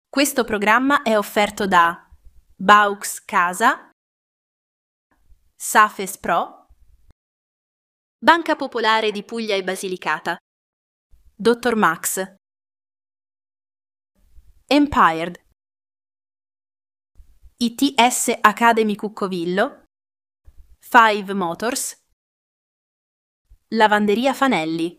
Questo programma è offerto da Baux Casa, Safes Pro, Banca Popolare di Puglia e Basilicata, Dr. Max, Empired, ITS Academy Cuccovillo, Five Motors, Lavanderia Fanelli.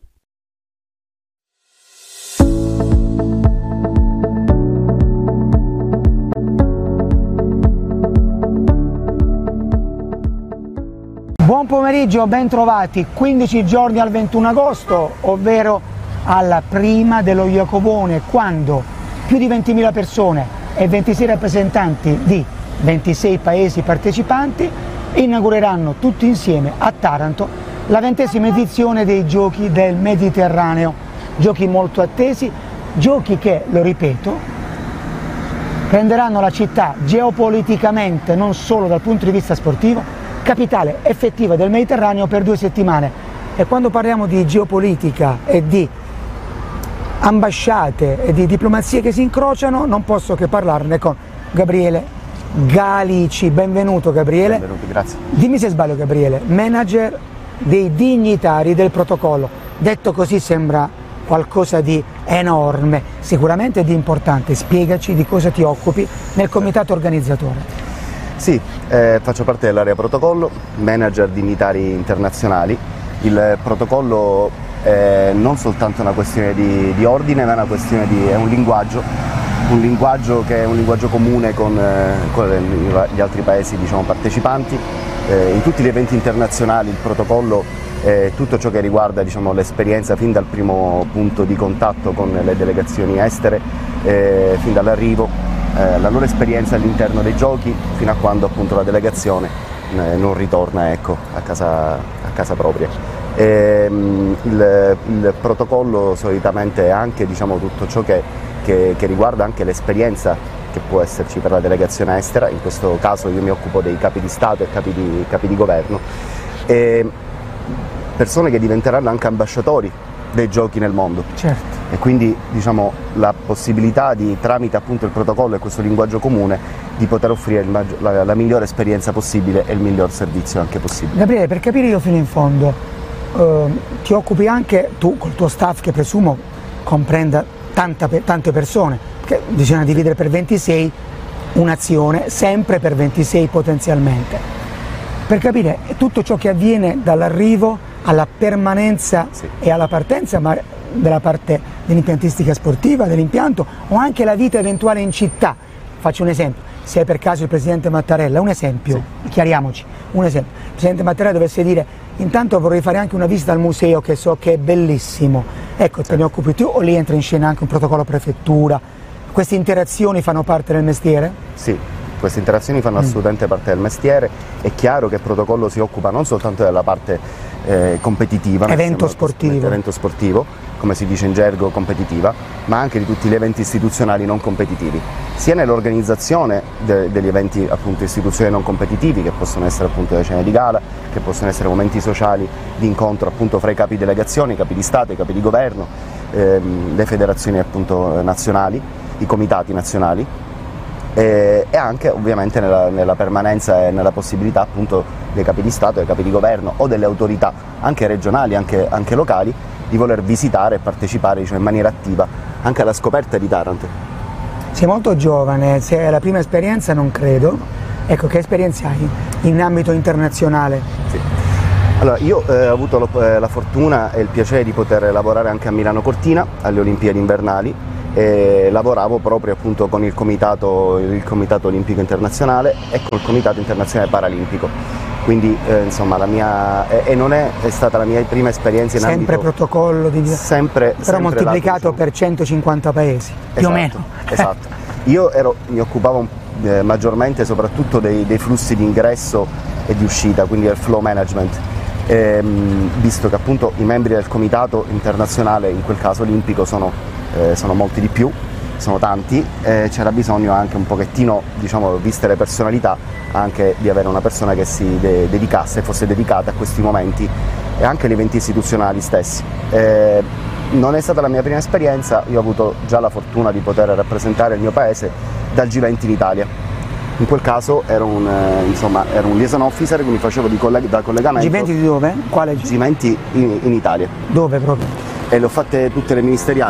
Buon pomeriggio, ben trovati. 15 giorni al 21 agosto, ovvero alla prima dello Iacobone, quando più di 20.000 persone e 26 rappresentanti di 26 paesi partecipanti inaugureranno tutti insieme a Taranto la 20ª edizione dei Giochi del Mediterraneo. Giochi molto attesi, giochi che, lo ripeto, renderanno la città geopoliticamente, non solo dal punto di vista sportivo, capitale effettiva del Mediterraneo per 2 settimane. E quando parliamo di geopolitica e di ambasciate e di diplomazie che si incrociano, non posso che parlarne con Gabriele Galici. Benvenuto Gabriele. Benvenuti, grazie. Dimmi se sbaglio Gabriele, manager dei dignitari del protocollo. Detto così sembra qualcosa di enorme, sicuramente di importante. Spiegaci di cosa ti occupi nel comitato organizzatore. Sì, faccio parte dell'area protocollo, manager dignitari internazionali. Il protocollo è non soltanto una questione di ordine, ma è una questione è un linguaggio che è un linguaggio comune con gli altri paesi, diciamo, partecipanti. In tutti gli eventi internazionali il protocollo è tutto ciò che riguarda, diciamo, l'esperienza fin dal primo punto di contatto con le delegazioni estere, fin dall'arrivo. La loro esperienza all'interno dei giochi fino a quando appunto la delegazione non ritorna, ecco, a casa propria. Il protocollo solitamente è anche, diciamo, tutto ciò che riguarda anche l'esperienza che può esserci per la delegazione estera. In questo caso io mi occupo dei capi di Stato e capi di governo, e persone che diventeranno anche ambasciatori dei giochi nel mondo. Certo. E quindi, diciamo, la possibilità tramite appunto il protocollo e questo linguaggio comune, di poter offrire la migliore esperienza possibile e il miglior servizio anche possibile. Gabriele, per capire io fino in fondo, ti occupi anche tu col tuo staff, che presumo comprenda tante persone, perché bisogna dividere per 26 un'azione, sempre per 26 potenzialmente. Per capire tutto ciò che avviene dall'arrivo alla permanenza, sì, e alla partenza, ma della parte dell'impiantistica sportiva, dell'impianto, o anche la vita eventuale in città. Faccio un esempio: se per caso il Presidente Mattarella, un esempio, sì, chiariamoci, un esempio, il Presidente Mattarella dovesse dire intanto vorrei fare anche una visita al museo che so che è bellissimo, ecco, te ne occupi tu, o lì entra in scena anche un protocollo prefettura? Queste interazioni fanno parte del mestiere? Sì, queste interazioni fanno assolutamente parte del mestiere. È chiaro che il protocollo si occupa non soltanto della parte competitiva, evento sportivo, come si dice in gergo, competitiva, ma anche di tutti gli eventi istituzionali non competitivi, sia nell'organizzazione degli eventi appunto istituzionali non competitivi, che possono essere appunto le cene di gala, che possono essere momenti sociali di incontro appunto fra i capi delegazioni, i capi di Stato, i capi di governo, le federazioni appunto nazionali, i comitati nazionali, e anche ovviamente nella permanenza e nella possibilità appunto dei capi di Stato, dei capi di governo o delle autorità anche regionali, anche locali, di voler visitare e partecipare, diciamo, in maniera attiva anche alla scoperta di Taranto. Sei molto giovane, se è la prima esperienza non credo. Ecco, che esperienze hai in ambito internazionale? Sì. Allora, io ho avuto la fortuna e il piacere di poter lavorare anche a Milano Cortina alle Olimpiadi invernali, e lavoravo proprio appunto con il Comitato Olimpico Internazionale e con il Comitato Internazionale Paralimpico. Quindi insomma non è stata la mia prima esperienza in sempre ambito protocollo di sempre moltiplicato per 150 paesi, più o meno. Esatto. Io mi occupavo maggiormente soprattutto dei flussi di ingresso e di uscita, quindi del flow management, visto che appunto i membri del Comitato Internazionale, in quel caso olimpico, sono molti di più, sono tanti, c'era bisogno anche un pochettino, diciamo, viste le personalità, anche di avere una persona che si dedicasse, fosse dedicata a questi momenti e anche agli eventi istituzionali stessi. non è stata la mia prima esperienza, io ho avuto già la fortuna di poter rappresentare il mio paese dal G20 in Italia. In quel caso ero un liaison officer, quindi facevo da collegamento. G20 di dove? Quale G20 in Italia. Dove proprio? E le ho fatte tutte le ministeriali.